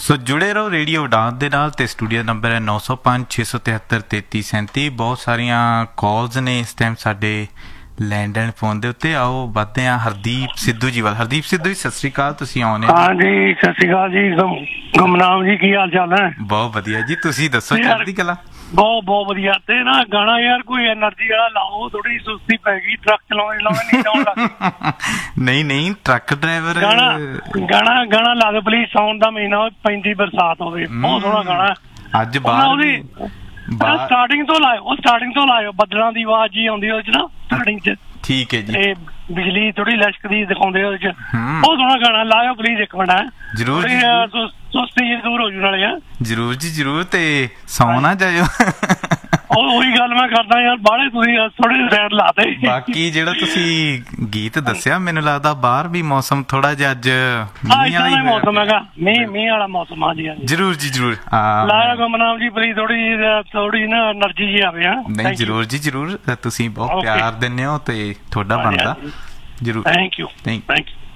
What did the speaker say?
ਸੋ ਜੁੜੇ ਰਹੋ ਰੇਡੀਓ ਉਡਾਨ ਦੇ ਨਾਲ ਤੇ ਸਟੂਡੀਓ ਨੰਬਰ ਹੈ 905 673 3337। ਬਹੁਤ ਸਾਰੀਆਂ ਕਾਲਸ ਨੇ ਇਸ ਟਾਈਮ ਸਾਡੇ ਲੈਂਡਲਾਈਨ ਫੋਨ ਦੇ ਉੱਤੇ। ਆਓ ਵੱਧਦੇ ਹਾਂ ਹਰਦੀਪ ਸਿੱਧੂ ਜੀ ਵੱਲ। ਹਰਦੀਪ ਸਿੱਧੂ ਜੀ ਸਤਿ ਸ਼੍ਰੀ ਅਕਾਲ, ਤੁਸੀਂ ਆਉਣੇ? ਹਾਂਜੀ ਸਤਿ ਸ਼੍ਰੀ ਅਕਾਲ ਜੀ, ਗੁਮਨਾਮ ਜੀ, ਕੀ ਹਾਲ ਚਾਲ ਹੈ? ਬਹੁਤ ਵਧੀਆ ਜੀ, ਤੁਸੀਂ ਦੱਸੋ? ਚੜ੍ਹਦੀ ਕਲਾ। ਬਹੁਤ ਵਧੀਆ। ਤੇ ਨਾ ਗਾਣਾ ਯਾਰ ਕੋਈ ਐਨਰਜੀ ਵਾਲਾ ਲਾਓ, ਥੋੜੀ ਸੁਸਤੀ ਪੈ ਗਈ, ਟਰੱਕ ਚਲਾਉਣੇ ਨੀਂਦ ਆਉਣ ਲੱਗ ਨਹੀਂ ਟਰੱਕ ਡਰਾਈਵਰ ਗਾਣਾ ਲਾ ਦਿਓ ਪਲੀਜ਼। ਸਾਉਣ ਦਾ ਮਹੀਨਾ, ਪੈਂਦੀ ਬਰਸਾਤ ਹੋਵੇ, ਬਹੁਤ ਸੋਹਣਾ ਗਾਣਾ। ਅੱਜ ਬਾਹਰ ਸਟਾਰਟਿੰਗ ਤੋਂ ਲਾਇਓ, ਬੱਦਲਾਂ ਦੀ ਆਵਾਜ਼ ਜੀ ਆਉਂਦੀ ਉਹਦੇ ਚ ਨਾ ਸਟਾਰਟਿੰਗ ਚ। ਠੀਕ ਹੈ ਜੀ। ਤੇ ਬਿਜਲੀ ਥੋੜੀ ਲਸ਼ਕਦੀ ਦਿਖਾਉਂਦੇ ਉਹਦੇ ਚ, ਬਹੁਤ ਸੋਹਣਾ ਗਾਣਾ ਲਾਇਓ ਪਲੀਜ਼ ਇੱਕ ਮਿੰਟ। ਜ਼ਰੂਰ ਸੁਸਤੀ ਜੀ ਦੂਰ ਹੋ ਜੂ ਨਾਲੇ। ਜ਼ਰੂਰ ਜੀ ਜ਼ਰੂਰ, ਤੇ ਸੌਂ ਨਾ ਜਾਇਓ। ਉਹੀ ਗੱਲ ਮੈਂ ਕਰਦਾ ਯਾਰ, ਬਾਹਲੇ ਤੁਸੀਂ ਥੋੜੇ ਸਾਈਡ ਲਾਤੇ। ਬਾਕੀ ਜਿਹੜਾ ਤੁਸੀਂ ਗੀਤ ਦੱਸਿਆ, ਮੈਨੂੰ ਲੱਗਦਾ ਬਾਹਰ ਵੀ ਮੌਸਮ ਥੋੜਾ ਜਿਹਾ ਅੱਜ ਮੌਸਮ ਹੈਗਾ, ਮੀਂਹ ਵਾਲਾ ਮੌਸਮ। ਹਾਂਜੀ ਜ਼ਰੂਰ ਜੀ ਜ਼ਰੂਰ ਲਾਇਆ ਗੁਮਨਾਮ ਜੀ ਪਲੀਜ਼, ਥੋੜੀ ਨਾ ਐਨਰਜੀ ਜੀ ਆਵੇ। ਨਹੀਂ ਜ਼ਰੂਰ ਜੀ ਜ਼ਰੂਰ, ਤੁਸੀਂ ਬਹੁਤ ਪਿਆਰ ਦਿੰਦੇ ਹੋ ਤੇ ਤੁਹਾਡਾ ਬਣਦਾ। ਜ਼ਰੂਰ, ਥੈਂਕ ਯੂ।